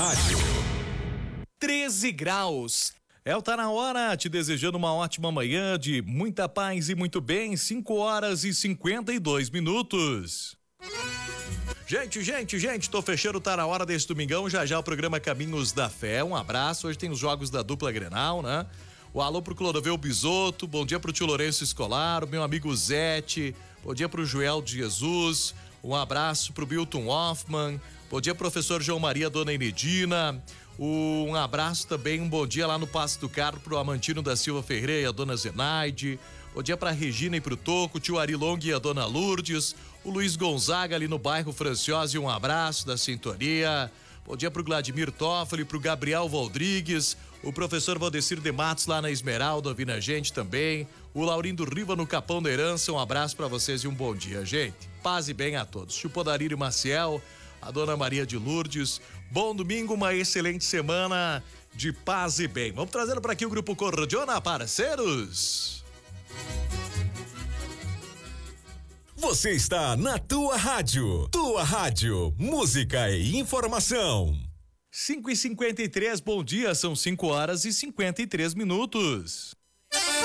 Rádio. 13 graus. Tá na hora, te desejando uma ótima manhã de muita paz e muito bem, 5 horas e 52 minutos. Gente, tô fechando, tá na hora desse domingão, já o programa Caminhos da Fé, um abraço, hoje tem os jogos da dupla Grenal, né? O alô pro Clodoveu Bisotto, bom dia pro tio Lourenço Escolar, o meu amigo Zete, bom dia pro Joel de Jesus, um abraço pro Bilton Hoffman, bom dia professor João Maria, dona Enedina, um abraço também, um bom dia lá no Passo do Carro pro Amantino da Silva Ferreira e a dona Zenaide, bom dia pra Regina e pro Toco, tio Ari Long e a dona Lourdes, o Luiz Gonzaga ali no bairro Franciosa, um abraço da sintonia, bom dia pro Vladimir Toffoli, pro Gabriel Valdrigues, o professor Valdecir de Matos lá na Esmeralda ouvindo a gente também, o Laurindo Riva no Capão da Herança, um abraço pra vocês e um bom dia, gente. Paz e bem a todos. Tio Podarírio Maciel, a dona Maria de Lourdes, bom domingo, uma excelente semana de paz e bem. Vamos trazendo para aqui o Grupo Cordiona, parceiros. Você está na tua rádio, música e informação. 5h53, bom dia, são 5 horas e 53 minutos.